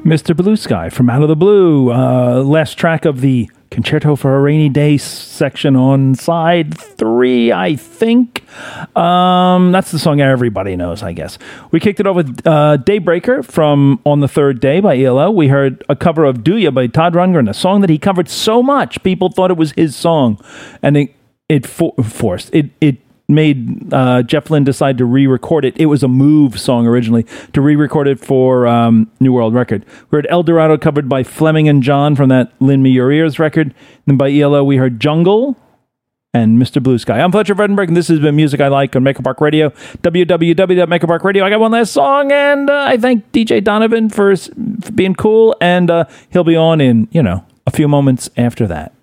Mr. Blue Sky from Out of the Blue. Last track of the Concerto for a Rainy Day section on side 3, I think. That's the song everybody knows, I guess. We kicked it off with Daybreaker from On the Third Day by ELO. We heard a cover of Do Ya by Todd Rundgren, a song that he covered so much, people thought it was his song. And it made Jeff Lynne decide to re-record it. It was a Move song originally, to re-record it for New World Record. We heard El Dorado covered by Fleming and John from that Lend Me Your Ears record. And then by ELO, we heard Jungle and Mr. Blue Sky. I'm Fletcher Vredenberg, and this has been Music I Like on Maker Park Radio, www.makerparkradio. I got one last song, and I thank DJ Donovan for being cool, and he'll be on in, a few moments after that.